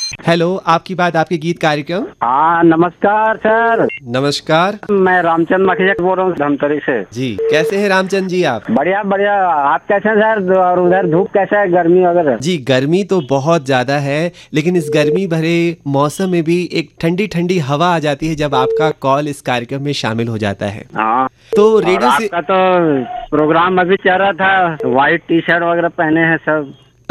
Hello, आपकी बात आपके गीत कार्यक्रम। हाँ नमस्कार सर। नमस्कार मैं रामचंद्र मखिजा बोल रहा हूँ धमतरी से। जी। कैसे हैं रामचंद्र जी आप? बढ़िया बढ़िया। आप कैसे हैं सर? और उधर धूप कैसा है, गर्मी वगैरह? जी, गर्मी तो बहुत ज्यादा है, लेकिन इस गर्मी भरे मौसम में भी एक ठंडी ठंडी हवा आ जाती है जब आपका कॉल इस कार्यक्रम में शामिल हो जाता है। हाँ। तो और रेडियो से आपका तो प्रोग्राम अभी चल रहा था, व्हाइट टी शर्ट वगैरह पहने हैं सब,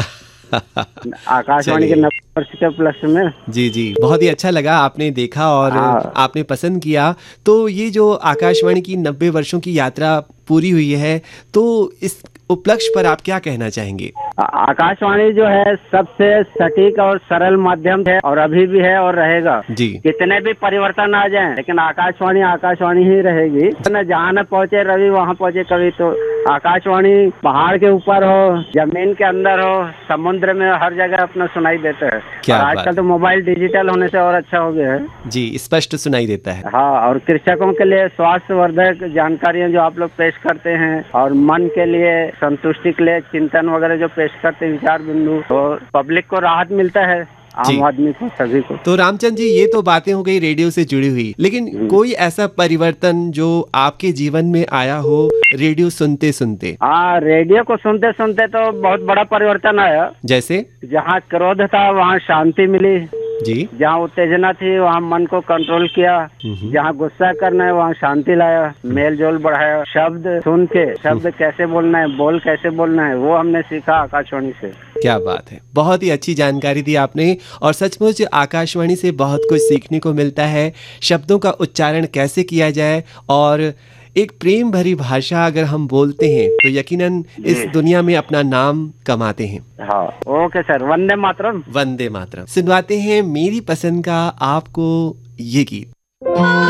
आकाशवाणी के चलिए 90 प्लस में। जी जी, बहुत ही अच्छा लगा आपने देखा और हाँ। आपने पसंद किया। तो ये जो आकाशवाणी की 90 वर्षों की यात्रा पूरी हुई है, तो इस उपलक्ष्य पर आप क्या कहना चाहेंगे? आकाशवाणी जो है सबसे सटीक और सरल माध्यम है, और अभी भी है और रहेगा। जी कितने भी परिवर्तन आ जाएं, लेकिन आकाशवाणी आकाशवाणी ही रहेगी। न जहाँ न पहुँचे रवि वहाँ पहुँचे कवि। तो आकाशवाणी पहाड़ के ऊपर हो, जमीन के अंदर हो, समुद्र में, हर जगह अपना सुनाई देता है। क्या और बात आजकल तो है। मोबाइल डिजिटल होने से और अच्छा हो गया है। जी, स्पष्ट सुनाई देता है। हाँ, और कृषकों के लिए स्वास्थ्यवर्धक जानकारियाँ जो आप लोग पेश करते हैं, और मन के लिए संतुष्टि के लिए चिंतन वगैरह जो पेश करते हैं, विचार बिंदु, तो पब्लिक को राहत मिलता है, जी, आम आदमी को, सभी को। तो रामचंद्र जी, ये तो बातें हो गई रेडियो से जुड़ी हुई, लेकिन कोई ऐसा परिवर्तन जो आपके जीवन में आया हो रेडियो सुनते सुनते? हाँ, रेडियो को सुनते सुनते तो बहुत बड़ा परिवर्तन आया। जैसे? जहाँ क्रोध था वहाँ शांति मिली, जी। जहाँ उत्तेजना थी वहाँ मन को कंट्रोल किया, जहाँ गुस्सा करना है वहाँ शांति लाया, मेल जोल बढ़ाया, शब्द सुन के शब्द कैसे बोलना है, बोल कैसे बोलना है, वो हमने सीखा आकाशवाणी से। क्या बात है, बहुत ही अच्छी जानकारी दी आपने। और सचमुच आकाशवाणी से बहुत कुछ सीखने को मिलता है। शब्दों का उच्चारण कैसे किया जाए, और एक प्रेम भरी भाषा अगर हम बोलते हैं तो यकीनन इस दुनिया में अपना नाम कमाते हैं। हाँ, ओके सर, वंदे मातरम। वंदे मातरम। सुनवाते हैं मेरी पसंद का आपको ये गीत।